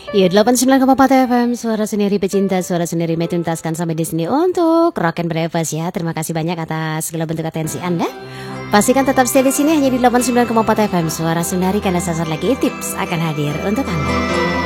Iya, 89,4 FM, suara sendiri pecinta, suara sendiri metuntaskan sampai di sini untuk Rock and Breakfast ya. Terima kasih banyak atas segala bentuk atensi Anda. Pastikan tetap stay di sini hanya di 89,4 FM, suara sendiri karena sesaat lagi tips akan hadir untuk Anda.